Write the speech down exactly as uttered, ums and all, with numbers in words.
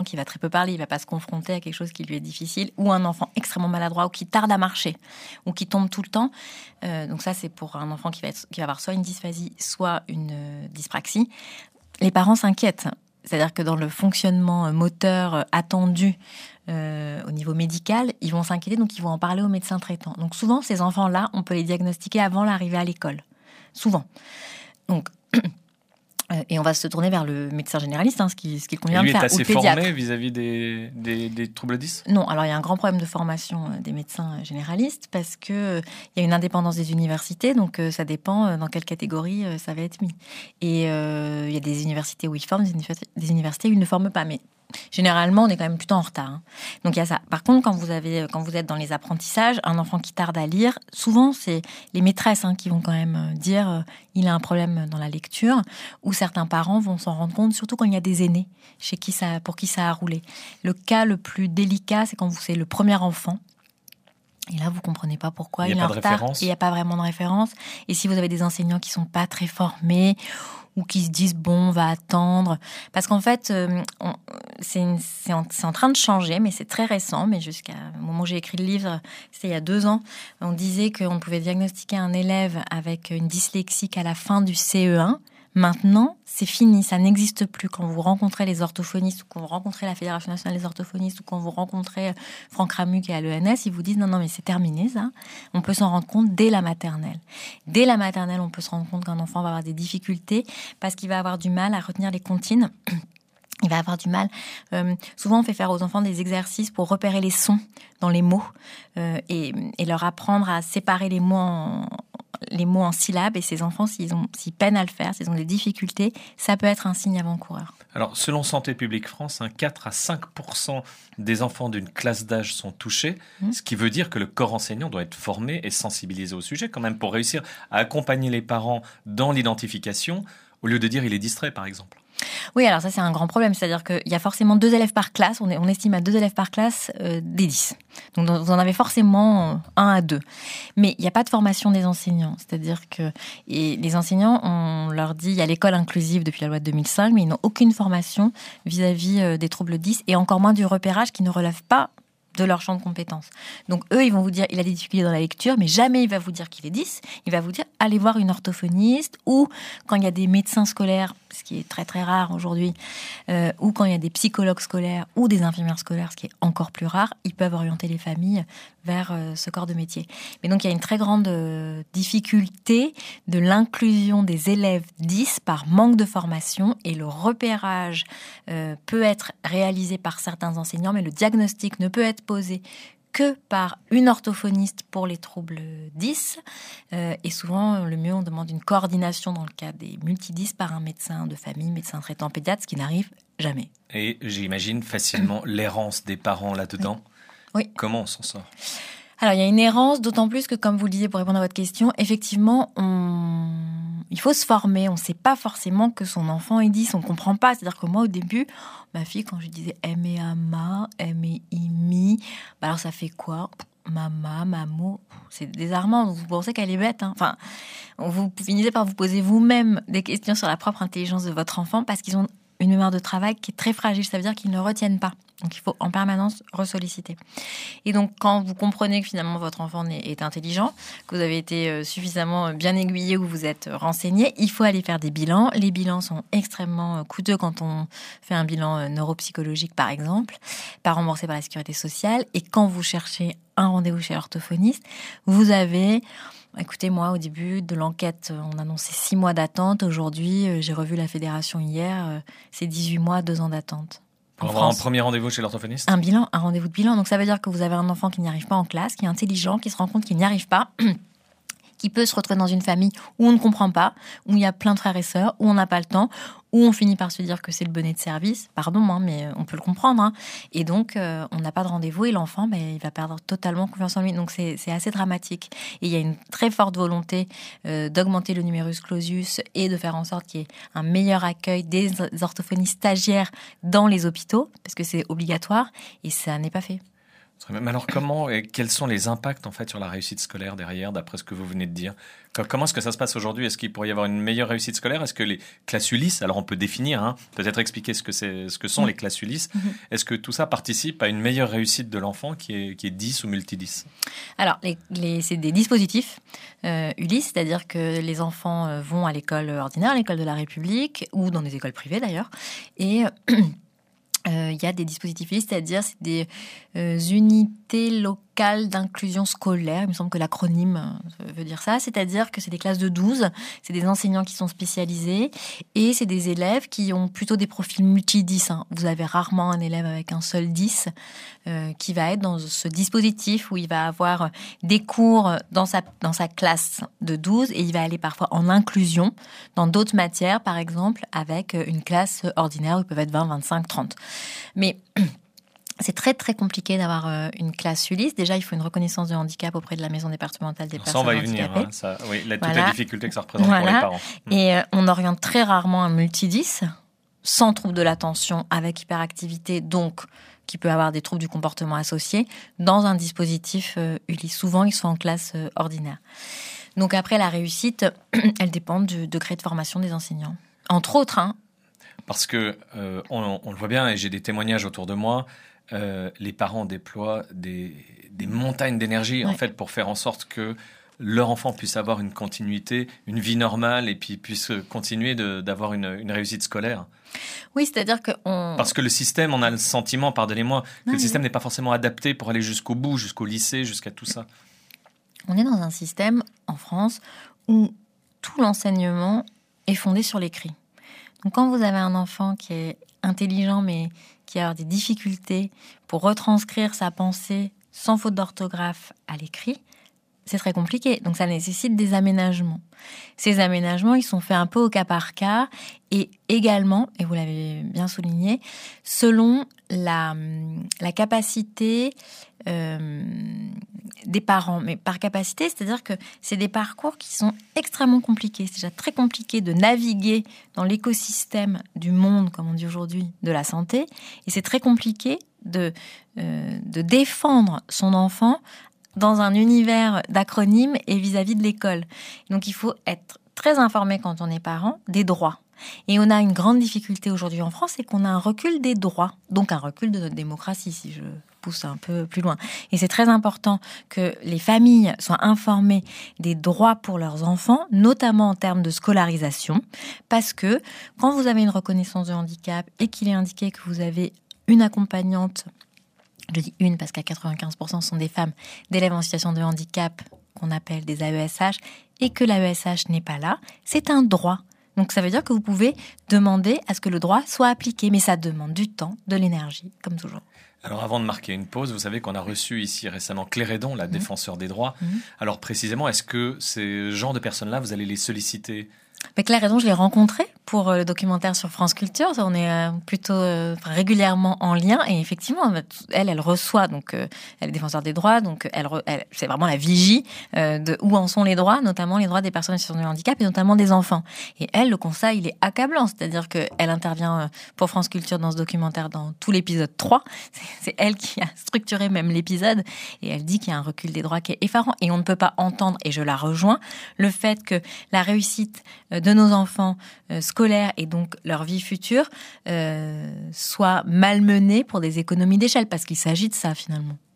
qui va très peu parler, il va pas se confronter à quelque chose qui lui est difficile, ou un enfant extrêmement maladroit ou qui tarde à marcher ou qui tombe tout le temps. Euh, donc ça, c'est pour un enfant qui va, être, qui va avoir soit une dysphasie, soit une euh, dyspraxie. Les parents s'inquiètent. C'est-à-dire que dans le fonctionnement moteur attendu euh, au niveau médical, ils vont s'inquiéter, donc ils vont en parler au médecin traitant. Donc souvent, ces enfants-là, on peut les diagnostiquer avant l'arrivée à l'école. Souvent. Donc... Et on va se tourner vers le médecin généraliste, hein, ce qu'il ce qu'il convient de faire, ou le pédiatre. Lui est assez formé vis-à-vis des, des, des troubles dys ? Non, alors il y a un grand problème de formation des médecins généralistes parce qu'il euh, y a une indépendance des universités, donc euh, ça dépend euh, dans quelle catégorie euh, ça va être mis. Et il euh, y a des universités où ils forment, des, univers- des universités où ils ne forment pas, mais généralement, on est quand même plutôt en retard. Hein. Donc, il y a ça. Par contre, quand vous avez, quand vous êtes dans les apprentissages, un enfant qui tarde à lire, souvent, c'est les maîtresses hein, qui vont quand même dire euh, il a un problème dans la lecture, ou certains parents vont s'en rendre compte, surtout quand il y a des aînés chez qui ça, pour qui ça a roulé. Le cas le plus délicat, c'est quand vous c'est le premier enfant. Et là, vous comprenez pas pourquoi il, il est en retard. Et il n'y a pas vraiment de référence. Et si vous avez des enseignants qui sont pas très formés, ou qui se disent bon, on va attendre, parce qu'en fait, euh, on, c'est, une, c'est, en, c'est en train de changer, mais c'est très récent. Mais jusqu'à au moment où j'ai écrit le livre, c'était il y a deux ans, on disait qu'on pouvait diagnostiquer un élève avec une dyslexie qu'à la fin du C E un. Maintenant, c'est fini, ça n'existe plus. Quand vous rencontrez les orthophonistes, ou quand vous rencontrez la Fédération nationale des orthophonistes, ou quand vous rencontrez Franck Ramu qui est à l'E N S, ils vous disent non, non, mais c'est terminé ça. On peut s'en rendre compte dès la maternelle. Dès la maternelle, on peut se rendre compte qu'un enfant va avoir des difficultés parce qu'il va avoir du mal à retenir les comptines. Il va avoir du mal. Euh, souvent, on fait faire aux enfants des exercices pour repérer les sons dans les mots euh, et, et leur apprendre à séparer les mots en les mots en syllabes, et ces enfants, s'ils, ont, s'ils peinent à le faire, s'ils ont des difficultés, ça peut être un signe avant-coureur. Alors, selon Santé publique France, hein, quatre à cinq pour cent des enfants d'une classe d'âge sont touchés, mmh. ce qui veut dire que le corps enseignant doit être formé et sensibilisé au sujet, quand même, pour réussir à accompagner les parents dans l'identification, au lieu de dire il est distrait, par exemple. Oui, alors ça, c'est un grand problème. C'est-à-dire qu'il y a forcément deux élèves par classe. On, est, on estime à deux élèves par classe euh, des dix. Donc, vous en avez forcément un à deux. Mais il n'y a pas de formation des enseignants. C'est-à-dire que et les enseignants, on leur dit, il y a l'école inclusive depuis la loi de deux mille cinq, mais ils n'ont aucune formation vis-à-vis euh, des troubles dys et encore moins du repérage qui ne relève pas de leur champ de compétences. Donc, eux, ils vont vous dire, il a des difficultés dans la lecture, mais jamais il va vous dire qu'il est dys. Il va vous dire, allez voir une orthophoniste, ou quand il y a des médecins scolaires, ce qui est très très rare aujourd'hui, euh, ou quand il y a des psychologues scolaires ou des infirmières scolaires, ce qui est encore plus rare, ils peuvent orienter les familles vers euh, ce corps de métier. Mais donc, il y a une très grande euh, difficulté de l'inclusion des élèves dys par manque de formation, et le repérage euh, peut être réalisé par certains enseignants, mais le diagnostic ne peut être posé que par une orthophoniste pour les troubles dys. Euh, et souvent, le mieux, on demande une coordination dans le cas des multidys par un médecin de famille, médecin traitant pédiatre, ce qui n'arrive jamais. Et j'imagine facilement l'errance des parents là-dedans. Oui. Oui. Comment on s'en sort ? Alors, il y a une errance, d'autant plus que, comme vous le disiez pour répondre à votre question, effectivement, on... il faut se former. On ne sait pas forcément que son enfant est dys, on ne comprend pas. C'est-à-dire que moi, au début, ma fille, quand je disais « M et ama »,« M et imi », bah alors ça fait quoi ? Mama, mamo, c'est désarmant. Vous pensez qu'elle est bête, hein. Enfin, vous finissez par vous poser vous-même des questions sur la propre intelligence de votre enfant parce qu'ils ont une mémoire de travail qui est très fragile. Ça veut dire qu'ils ne retiennent pas. Donc, il faut en permanence ressolliciter. Et donc, quand vous comprenez que finalement votre enfant est intelligent, que vous avez été suffisamment bien aiguillé ou vous êtes renseigné, il faut aller faire des bilans. Les bilans sont extrêmement coûteux quand on fait un bilan neuropsychologique, par exemple, pas remboursé par la sécurité sociale. Et quand vous cherchez un rendez-vous chez l'orthophoniste, vous avez... Écoutez, moi, au début de l'enquête, on annonçait six mois d'attente. Aujourd'hui, j'ai revu la fédération hier, c'est dix-huit mois, deux ans d'attente. Pour avoir un premier rendez-vous chez l'orthophoniste ? Un bilan, un rendez-vous de bilan. Donc, ça veut dire que vous avez un enfant qui n'y arrive pas en classe, qui est intelligent, qui se rend compte qu'il n'y arrive pas, qui peut se retrouver dans une famille où on ne comprend pas, où il y a plein de frères et sœurs, où on n'a pas le temps, où on finit par se dire que c'est le bonnet de service. Pardon, hein, mais on peut le comprendre. Hein. Et donc, euh, on n'a pas de rendez-vous et l'enfant, ben, il va perdre totalement confiance en lui. Donc, c'est, c'est assez dramatique. Et il y a une très forte volonté euh, d'augmenter le numerus clausus et de faire en sorte qu'il y ait un meilleur accueil des orthophonistes stagiaires dans les hôpitaux, parce que c'est obligatoire et ça n'est pas fait. Mais alors comment et quels sont les impacts en fait sur la réussite scolaire derrière, d'après ce que vous venez de dire? Comment est-ce que ça se passe aujourd'hui? Est-ce qu'il pourrait y avoir une meilleure réussite scolaire? Est-ce que les classes Ulysse, alors on peut définir, hein, peut-être expliquer ce que c'est, ce que sont mmh. les classes Ulysse. Mmh. Est-ce que tout ça participe à une meilleure réussite de l'enfant qui est, qui est dix ou multi-dix? Alors, les, les, c'est des dispositifs euh, Ulysse, c'est-à-dire que les enfants vont à l'école ordinaire, à l'école de la République, ou dans des écoles privées d'ailleurs, et... Il euh, y a des dispositifs Ulysse, c'est-à-dire c'est des euh, unités locales d'inclusion scolaire. Il me semble que l'acronyme euh, veut dire ça. C'est-à-dire que c'est des classes de douze, c'est des enseignants qui sont spécialisés et c'est des élèves qui ont plutôt des profils multi-dix. Hein. Vous avez rarement un élève avec un seul dix euh, qui va être dans ce dispositif où il va avoir des cours dans sa, dans sa classe de douze et il va aller parfois en inclusion dans d'autres matières, par exemple, avec une classe ordinaire où ils peuvent être vingt, vingt-cinq, trente. Mais c'est très très compliqué d'avoir euh, une classe Ulysse. Déjà, il faut une reconnaissance de handicap auprès de la maison départementale des personnes handicapées. Ça, on va y venir. Hein, ça, oui, la, toutes voilà. les difficultés que ça représente voilà. pour les parents. Et euh, on oriente très rarement un multi-dix, sans trouble de l'attention, avec hyperactivité, donc qui peut avoir des troubles du comportement associés, dans un dispositif euh, Ulysse. Souvent, ils sont en classe euh, ordinaire. Donc après, la réussite, elle dépend du degré de formation des enseignants. Entre autres, hein. Parce que euh, on, on le voit bien, et j'ai des témoignages autour de moi, euh, les parents déploient des, des montagnes d'énergie ouais. en fait pour faire en sorte que leur enfant puisse avoir une continuité, une vie normale, et puis puisse continuer de, d'avoir une, une réussite scolaire. Oui, c'est-à-dire que on... parce que le système, on a le sentiment, pardonnez-moi, que non, le système n'est pas forcément adapté pour aller jusqu'au bout, jusqu'au lycée, jusqu'à tout ça. On est dans un système en France où tout l'enseignement est fondé sur l'écrit. Donc, quand vous avez un enfant qui est intelligent, mais qui a des difficultés pour retranscrire sa pensée sans faute d'orthographe à l'écrit, c'est très compliqué. Donc, ça nécessite des aménagements. Ces aménagements, ils sont faits un peu au cas par cas et également, et vous l'avez bien souligné, selon la, la capacité euh, des parents. Mais par capacité, c'est-à-dire que c'est des parcours qui sont extrêmement compliqués. C'est déjà très compliqué de naviguer dans l'écosystème du monde, comme on dit aujourd'hui, de la santé. Et c'est très compliqué de, euh, de défendre son enfant dans un univers d'acronymes et vis-à-vis de l'école. Donc, il faut être très informé quand on est parent des droits. Et on a une grande difficulté aujourd'hui en France, c'est qu'on a un recul des droits, donc un recul de notre démocratie, si je pousse un peu plus loin. Et c'est très important que les familles soient informées des droits pour leurs enfants, notamment en termes de scolarisation, parce que quand vous avez une reconnaissance de handicap et qu'il est indiqué que vous avez une accompagnante, je dis une parce qu'à quatre-vingt-quinze pour cent ce sont des femmes d'élèves en situation de handicap qu'on appelle des A E S H et que l'A E S H n'est pas là, c'est un droit. Donc ça veut dire que vous pouvez demander à ce que le droit soit appliqué, mais ça demande du temps, de l'énergie, comme toujours. Alors avant de marquer une pause, vous savez qu'on a reçu ici récemment Claire Hédon, la mmh. défenseur des droits. Mmh. Alors précisément, est-ce que ces genres de personnes-là, vous allez les solliciter ? Mais Claire Hédon, je l'ai rencontrée pour le documentaire sur France Culture. On est plutôt régulièrement en lien. Et effectivement, elle, elle reçoit, donc elle est défenseur des droits, donc elle, elle c'est vraiment la vigie de où en sont les droits, notamment les droits des personnes en situation de handicap et notamment des enfants. Et elle, le constat, il est accablant. C'est-à-dire qu'elle intervient pour France Culture dans ce documentaire dans tout l'épisode trois. C'est elle qui a structuré même l'épisode. Et elle dit qu'il y a un recul des droits qui est effarant. Et on ne peut pas entendre, et je la rejoins, le fait que la réussite de nos enfants euh, scolaires et donc leur vie future euh, soit malmenée pour des économies d'échelle, parce qu'il s'agit de ça finalement.